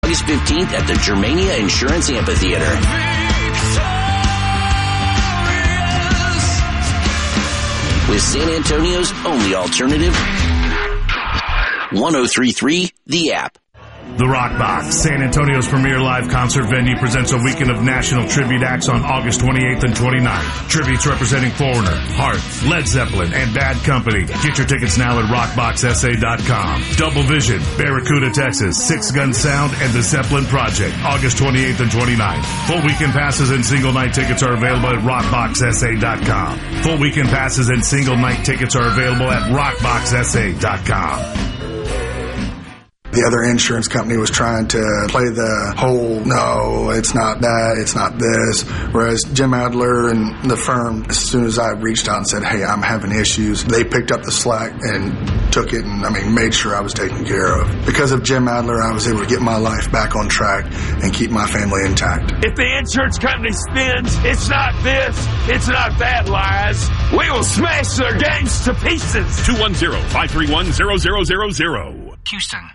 August 15th at the Germania Insurance Amphitheater. With San Antonio's only alternative, 103.3 The App. The Rock Box, San Antonio's premier live concert venue, presents a weekend of national tribute acts on August 28th and 29th. Tributes representing Foreigner, Heart, Led Zeppelin, and Bad Company. Get your tickets now at rockboxsa.com. Double Vision, Barracuda, Texas, Six Gun Sound, and the Zeppelin Project, August 28th and 29th. Full weekend passes and single night tickets are available at rockboxsa.com. Full weekend passes and single night tickets are available at rockboxsa.com. The other insurance company was trying to play the whole, no, it's not that, it's not this. Whereas Jim Adler and the firm, as soon as I reached out and said, hey, I'm having issues, they picked up the slack and took it and, made sure I was taken care of. Because of Jim Adler, I was able to get my life back on track and keep my family intact. If the insurance company spins, it's not this, it's not that lies, we will smash their games to pieces. 210-531-0000. Houston.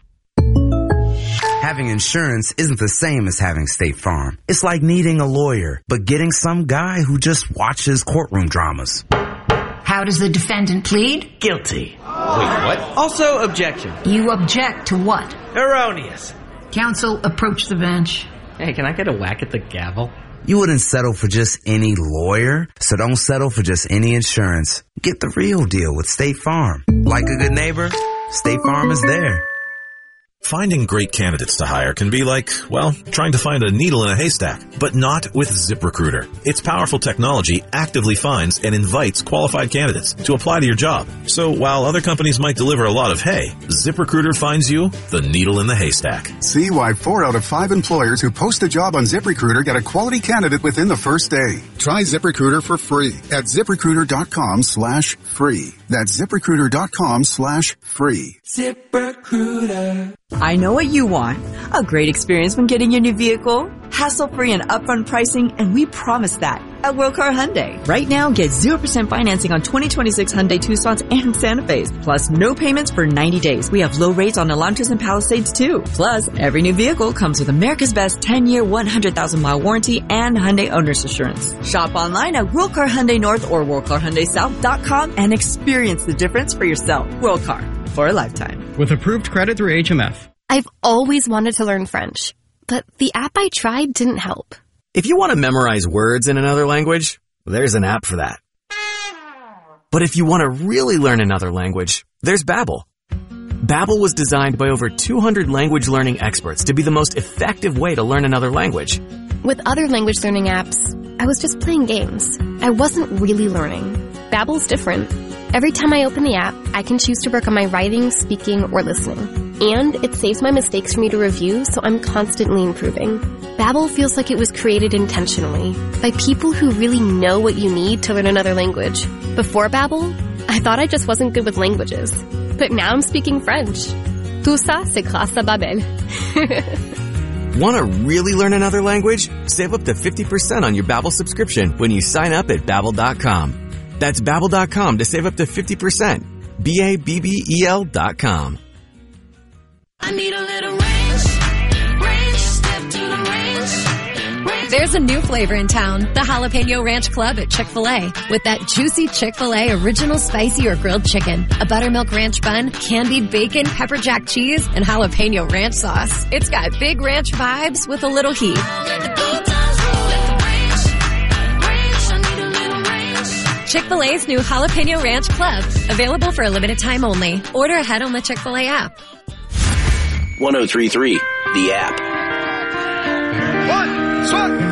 Having insurance isn't the same as having State Farm. It's like needing a lawyer, but getting some guy who just watches courtroom dramas. How does the defendant plead? Guilty. Wait, what? Also, objection. You object to what? Erroneous. Counsel, approach the bench. Hey, can I get a whack at the gavel? You wouldn't settle for just any lawyer, so don't settle for just any insurance. Get the real deal with State Farm. Like a good neighbor, State Farm is there. Finding great candidates to hire can be like, well, trying to find a needle in a haystack, but not with ZipRecruiter. Its powerful technology actively finds and invites qualified candidates to apply to your job. So while other companies might deliver a lot of hay, ZipRecruiter finds you the needle in the haystack. See why 4 out of 5 employers who post a job on ZipRecruiter get a quality candidate within the first day. Try ZipRecruiter for free at ZipRecruiter.com/free. That's ZipRecruiter.com/free. ZipRecruiter. I know what you want. A great experience when getting your new vehicle, hassle-free and upfront pricing, and we promise that at World Car Hyundai. Right now, get 0% financing on 2026 Hyundai Tucsons and Santa Fe's. Plus, no payments for 90 days. We have low rates on Elantras and Palisades, too. Plus, every new vehicle comes with America's Best 10-year, 100,000-mile warranty and Hyundai Owner's Assurance. Shop online at World Car Hyundai North or WorldCarHyundaiSouth.com and experience the difference for yourself. World Car, for a lifetime. With approved credit through HMF. I've always wanted to learn French, but the app I tried didn't help. If you want to memorize words in another language, there's an app for that. But if you want to really learn another language, there's Babbel. Babbel was designed by over 200 language learning experts to be the most effective way to learn another language. With other language learning apps, I was just playing games. I wasn't really learning. Babbel's different. Every time I open the app, I can choose to work on my writing, speaking, or listening. And it saves my mistakes for me to review, so I'm constantly improving. Babbel feels like it was created intentionally by people who really know what you need to learn another language. Before Babbel, I thought I just wasn't good with languages. But now I'm speaking French. Tout ça, c'est grâce à Babbel. Want to really learn another language? Save up to 50% on your Babbel subscription when you sign up at Babbel.com. That's Babbel.com to save up to 50%. Babbel.com. I need a little range, step to the range. There's a new flavor in town, the Jalapeno Ranch Club at Chick-fil-A. With that juicy Chick-fil-A original spicy or grilled chicken, a buttermilk ranch bun, candied bacon, pepper jack cheese, and jalapeno ranch sauce. It's got big ranch vibes with a little heat. Chick-fil-A's new Jalapeno Ranch Club. Available for a limited time only. Order ahead on the Chick-fil-A app. 103.3 The App. One,